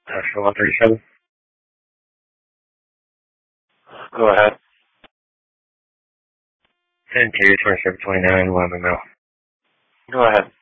For 137. Go ahead. Interior 2729, Wyoming Mill. Go ahead.